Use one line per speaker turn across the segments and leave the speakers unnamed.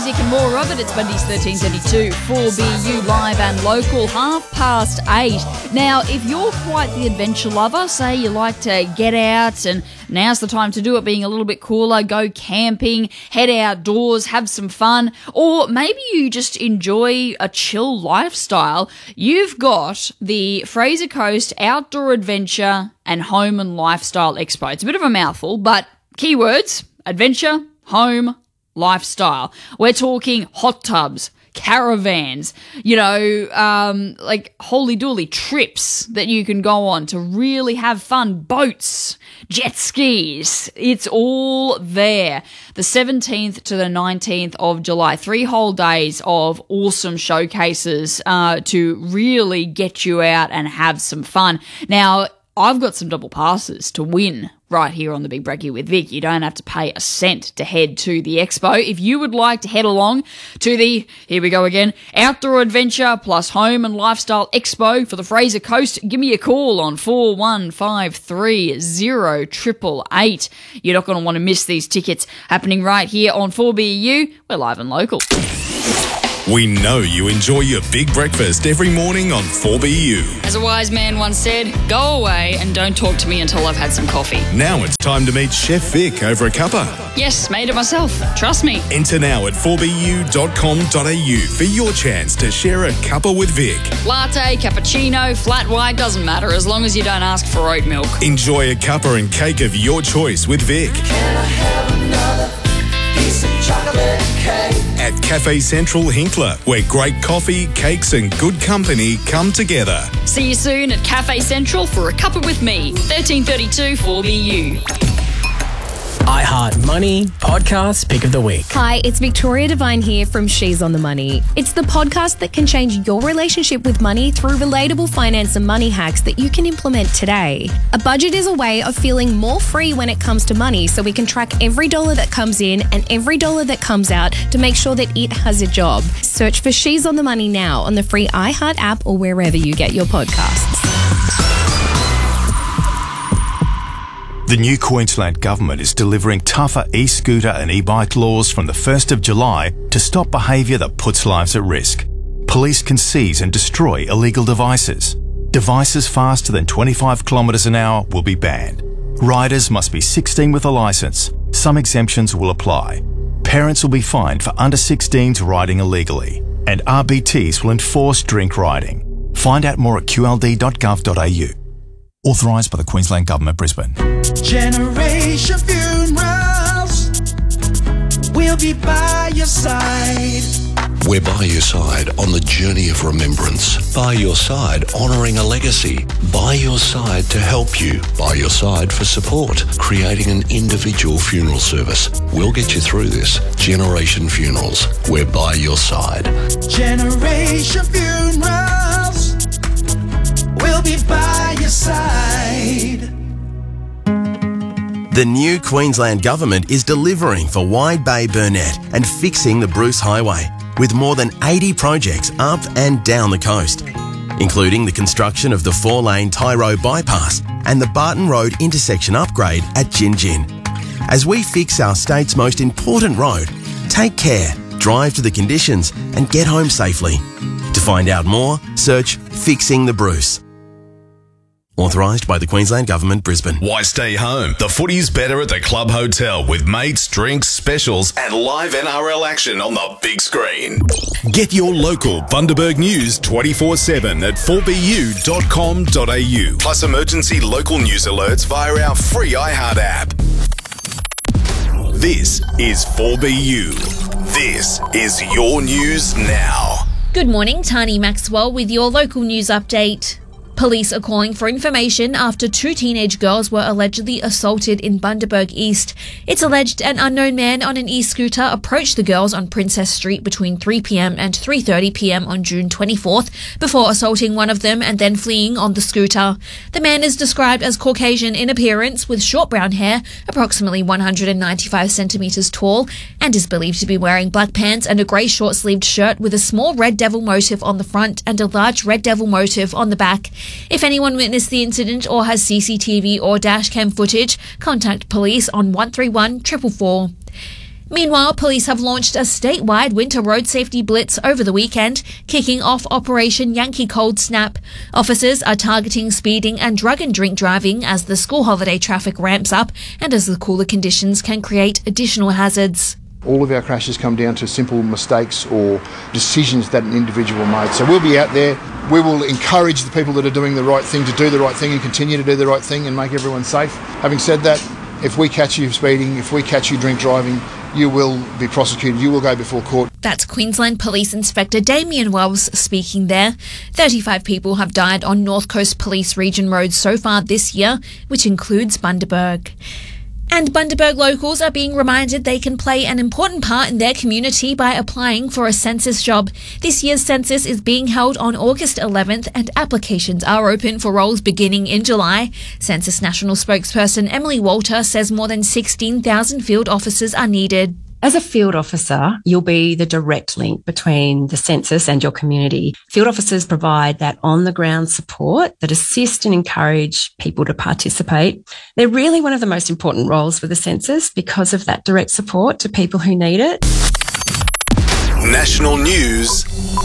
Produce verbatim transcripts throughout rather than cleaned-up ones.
music and more of it. It's Mondays thirteen thirty-two, four B U live and local, half past eight. Now, if you're quite the adventure lover, say you like to get out and now's the time to do it, being a little bit cooler, go camping, head outdoors, have some fun, or maybe you just enjoy a chill lifestyle, you've got the Fraser Coast Outdoor Adventure and Home and Lifestyle Expo. It's a bit of a mouthful, but keywords: adventure, home, lifestyle. We're talking hot tubs, caravans, you know, um, like holy dooly trips that you can go on to really have fun, boats, jet skis. It's all there. The seventeenth to the nineteenth of July, three whole days of awesome showcases uh, to really get you out and have some fun. Now, I've got some double passes to win right here on the Big Brekkie with Vic. You don't have to pay a cent to head to the expo. If you would like to head along to the, here we go again, Outdoor Adventure plus Home and Lifestyle Expo for the Fraser Coast, give me a call on four one five three zero eight eight eight. You're not going to want to miss these tickets happening right here on four B U. We're live and local.
We know you enjoy your big breakfast every morning on four B U.
As a wise man once said, go away and don't talk to me until I've had some coffee.
Now it's time to meet Chef Vic over a cuppa.
Yes, made it myself. Trust me.
Enter now at four b u dot com dot a u for your chance to share a cuppa with Vic.
Latte, cappuccino, flat white, doesn't matter as long as you don't ask for oat milk.
Enjoy a cuppa and cake of your choice with Vic.
Can I have another piece of chocolate cake?
At Cafe Central Hinkler, where great coffee, cakes and good company come together.
See you soon at Cafe Central for a cuppa with me. thirteen thirty-two four B U.
iHeart Money Podcast Pick of the Week.
Hi, it's Victoria Devine here from She's on the Money. It's the podcast that can change your relationship with money through relatable finance and money hacks that you can implement today. A budget is a way of feeling more free when it comes to money, so we can track every dollar that comes in and every dollar that comes out to make sure that it has a job. Search for She's on the Money now on the free iHeart app or wherever you get your podcasts.
The new Queensland Government is delivering tougher e-scooter and e-bike laws from the first of July to stop behaviour that puts lives at risk. Police can seize and destroy illegal devices. Devices faster than twenty-five kilometres an hour will be banned. Riders must be sixteen with a licence. Some exemptions will apply. Parents will be fined for under sixteens riding illegally. And R B Ts will enforce drink riding. Find out more at q l d dot gov dot a u. Authorised by the Queensland Government, Brisbane.
Generation Funerals, we'll be by your side.
We're by your side on the journey of remembrance. By your side, honouring a legacy. By your side to help you. By your side for support. Creating an individual funeral service. We'll get you through this. Generation Funerals. We're by your side.
Generation Funerals, we'll be by your side.
The new Queensland Government is delivering for Wide Bay Burnett and fixing the Bruce Highway, with more than eighty projects up and down the coast, including the construction of the four-lane Tyro bypass and the Barton Road intersection upgrade at Gin Gin. As we fix our state's most important road, take care, drive to the conditions and get home safely. To find out more, search Fixing the Bruce. Authorised by the Queensland Government, Brisbane.
Why stay home? The footy's better at the Club Hotel with mates, drinks, specials and live N R L action on the big screen. Get your local Bundaberg news twenty-four seven at four b u dot com dot a u. Plus emergency local news alerts via our free iHeart app. This is four B U. This is your news now.
Good morning, Tani Maxwell with your local news update. Police are calling for information after two teenage girls were allegedly assaulted in Bundaberg East. It's alleged an unknown man on an e-scooter approached the girls on Princess Street between three p m and three thirty p m on June twenty-fourth before assaulting one of them and then fleeing on the scooter. The man is described as Caucasian in appearance with short brown hair, approximately one hundred ninety-five centimetres tall, and is believed to be wearing black pants and a grey short-sleeved shirt with a small red devil motif on the front and a large red devil motif on the back. If anyone witnessed the incident or has C C T V or dash cam footage, contact police on one three one four four four. Meanwhile, police have launched a statewide winter road safety blitz over the weekend, kicking off Operation Yankee Cold Snap. Officers are targeting speeding and drug and drink driving as the school holiday traffic ramps up and as the cooler conditions can create additional hazards.
All of our crashes come down to simple mistakes or decisions that an individual made. So we'll be out there. We will encourage the people that are doing the right thing to do the right thing and continue to do the right thing and make everyone safe. Having said that, if we catch you speeding, if we catch you drink driving, you will be prosecuted. You will go before court.
That's Queensland Police Inspector Damien Wells speaking there. thirty-five people have died on North Coast Police Region roads so far this year, which includes Bundaberg. And Bundaberg locals are being reminded they can play an important part in their community by applying for a census job. This year's census is being held on August eleventh and applications are open for roles beginning in July. Census National spokesperson Emily Walter says more than sixteen thousand field officers are needed.
As a field officer, you'll be the direct link between the census and your community. Field officers provide that on-the-ground support that assist and encourage people to participate. They're really one of the most important roles for the census because of that direct support to people who need it.
National news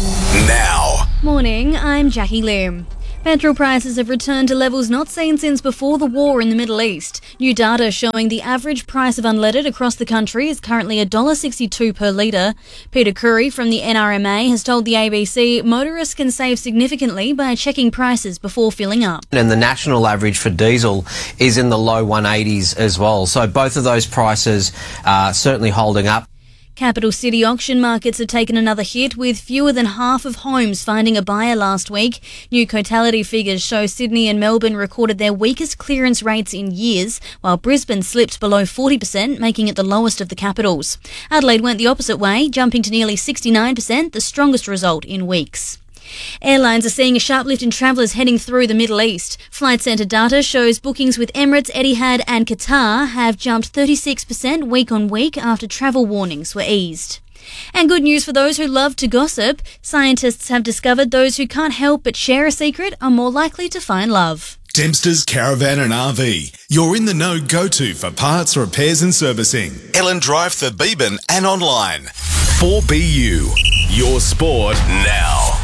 now.
Morning, I'm Jackie Lim. Petrol prices have returned to levels not seen since before the war in the Middle East. New data showing the average price of unleaded across the country is currently one dollar sixty-two per litre. Peter Curry from the N R M A has told the A B C motorists can save significantly by checking prices before filling up.
And the national average for diesel is in the low one eighties as well. So both of those prices are certainly holding up.
Capital city auction markets have taken another hit, with fewer than half of homes finding a buyer last week. New Cotality figures show Sydney and Melbourne recorded their weakest clearance rates in years, while Brisbane slipped below forty percent, making it the lowest of the capitals. Adelaide went the opposite way, jumping to nearly sixty-nine percent, the strongest result in weeks. Airlines are seeing a sharp lift in travellers heading through the Middle East. Flight Centre data shows bookings with Emirates, Etihad and Qatar have jumped thirty-six percent week on week after travel warnings were eased. And good news for those who love to gossip. Scientists have discovered those who can't help but share a secret are more likely to find love.
Dempster's Caravan and R V. You're in the know go-to for parts, repairs and servicing. Ellen Drive for Beeban and online. four B U. Your sport now.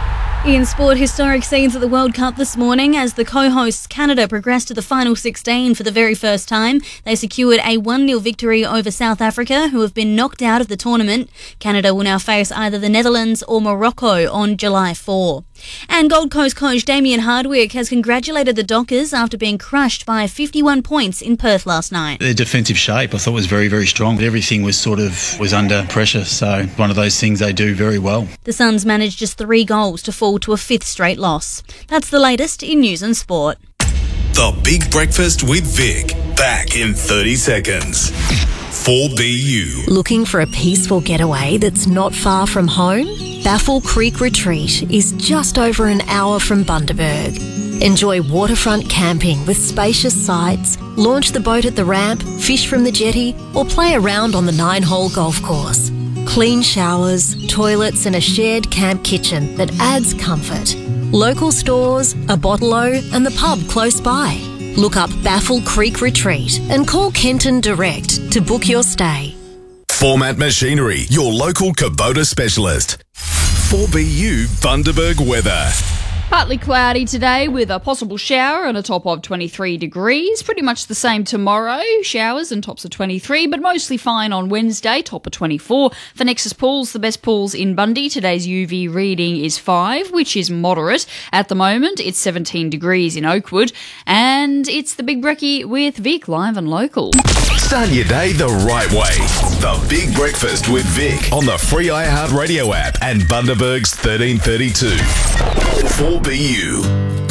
In sport, historic scenes at the World Cup this morning as the co-hosts Canada progressed to the final sixteen for the very first time. They secured a one nil victory over South Africa, who have been knocked out of the tournament. Canada will now face either the Netherlands or Morocco on July fourth. And Gold Coast coach Damien Hardwick has congratulated the Dockers after being crushed by fifty-one points in Perth last night.
Their defensive shape I thought was very, very strong. Everything was sort of was under pressure, so one of those things they do very well.
The Suns managed just three goals to fall to a fifth straight loss. That's the latest in news and sport.
The Big Breakfast with Vic. Back in thirty seconds. four B U.
Looking for a peaceful getaway that's not far from home? Baffle Creek Retreat is just over an hour from Bundaberg. Enjoy waterfront camping with spacious sites, launch the boat at the ramp, fish from the jetty, or play around on the nine-hole golf course. Clean showers, toilets and a shared camp kitchen that adds comfort. Local stores, a bottle-o and the pub close by. Look up Baffle Creek Retreat and call Kenton Direct to book your stay.
Format Machinery, your local Kubota specialist. four B U Bundaberg weather.
Partly cloudy today with a possible shower and a top of twenty-three degrees. Pretty much the same tomorrow. Showers and tops of twenty-three, but mostly fine on Wednesday, top of twenty-four. For Nexus Pools, the best pools in Bundy, today's U V reading is five, which is moderate. At the moment, it's seventeen degrees in Oakwood. And it's the Big Brekkie with Vic, live and local.
Start your day the right way. The Big Breakfast with Vic on the free iHeartRadio app and Bundaberg's thirteen thirty-two. four B U.